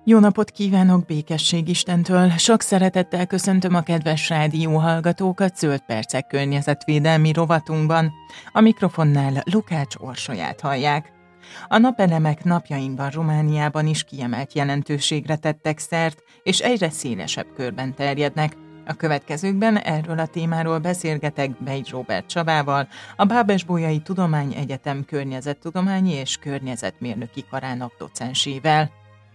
Jó napot kívánok békesség Istentől! Sok szeretettel köszöntöm a kedves rádióhallgatókat Zöld Percek környezetvédelmi rovatunkban. A mikrofonnál Lukács Orsolyát hallják. A napelemek napjainkban Romániában is kiemelt jelentőségre tettek szert, és egyre szélesebb körben terjednek. A következőkben erről a témáról beszélgetek Bejcs Róbert Csabával, a Bábesbolyai Tudományegyetem környezettudományi és környezetmérnöki karának docensével.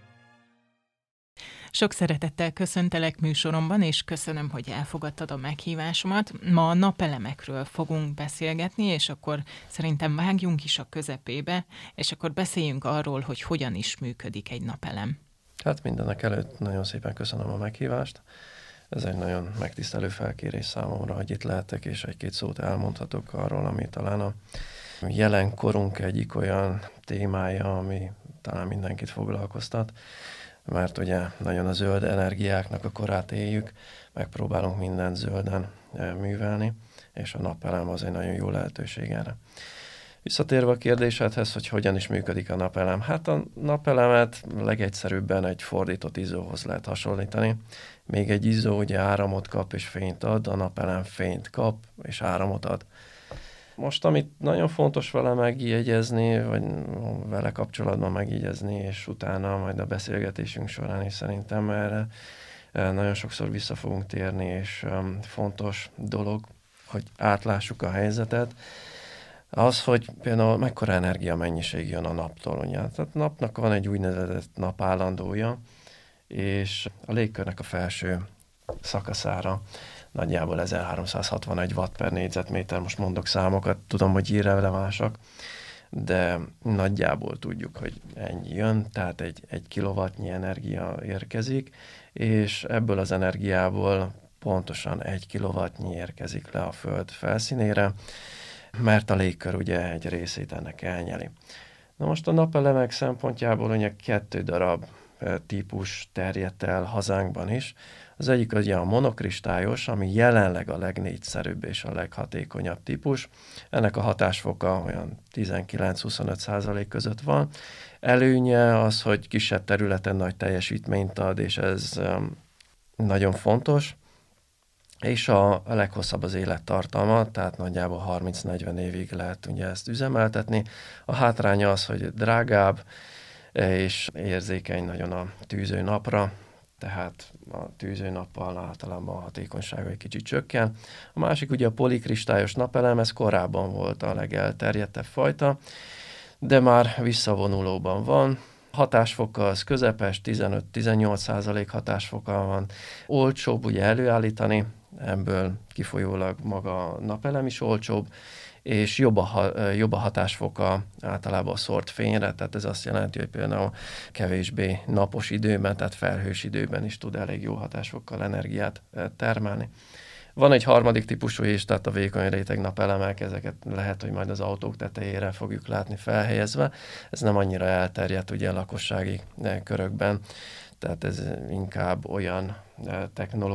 Sok szeretettel köszöntelek műsoromban, és köszönöm, hogy elfogadtad a meghívásomat. Ma a napelemekről fogunk beszélgetni, és akkor szerintem vágjunk is a közepébe, és akkor beszéljünk arról, hogy hogyan is működik egy napelem. Hát mindenek előtt nagyon szépen köszönöm a meghívást. Ez egy nagyon megtisztelő felkérés számomra, hogy itt lehetek, és egy-két szót elmondhatok arról, ami talán a jelenkorunk egyik olyan témája, ami talán mindenkit foglalkoztat, mert ugye nagyon a zöld energiáknak a korát éljük, megpróbálunk mindent zölden művelni, és a napelem az egy nagyon jó lehetőség erre. Visszatérve a kérdésedhez, hogy hogyan is működik a napelem. Hát a napelemet legegyszerűbben egy fordított izzóhoz lehet hasonlítani. Még egy izzó ugye áramot kap és fényt ad, a napelem fényt kap és áramot ad. Most, amit nagyon fontos vele megjegyezni, vagy vele kapcsolatban megjegyezni, és utána majd a beszélgetésünk során is szerintem erre nagyon sokszor vissza fogunk térni, és fontos dolog, hogy átlássuk a helyzetet, az, hogy például mekkora energiamennyiség jön a naptól. Ugye? Tehát a napnak van egy úgynevezett napállandója, és a légkörnek a felső szakaszára nagyjából 1361 watt per négyzetméter, most mondok számokat, tudom, hogy irrelevánsak, de nagyjából tudjuk, hogy ennyi jön, tehát egy kilowattnyi energia érkezik, és ebből az energiából pontosan 1 kilowattnyi érkezik le a Föld felszínére, mert a légkör ugye egy részét ennek elnyeli. Na most a napelemek szempontjából ugye 2 darab típus terjedt el hazánkban is. Az egyik ugye a monokristályos, ami jelenleg a legnépszerűbb és a leghatékonyabb típus. Ennek a hatásfoka olyan 19-25% között van. Előnye az, hogy kisebb területen nagy teljesítményt ad, és ez nagyon fontos. És a leghosszabb az élettartalma, tehát nagyjából 30-40 évig lehet ugye ezt üzemeltetni. A hátránya az, hogy drágább, és érzékeny nagyon a tűzőnapra, tehát a tűzőnappal általában a hatékonysága egy kicsit csökken. A másik ugye a polikristályos napelem, ez korábban volt a legelterjedtebb fajta, de már visszavonulóban van. Hatásfoka az közepes, 15-18% hatásfoka van. Olcsóbb ugye előállítani, ebből kifolyólag maga a napelem is olcsóbb, és jobb a hatásfoka általában a szórt fényre, tehát ez azt jelenti, hogy például kevésbé napos időben, tehát felhős időben is tud elég jó hatásfokkal energiát termelni. Van egy harmadik típusú is, tehát a vékony réteg napelemek, ezeket lehet, hogy majd az autók tetejére fogjuk látni felhelyezve. Ez nem annyira elterjedt ugye a lakossági körökben, tehát ez inkább olyan technológia,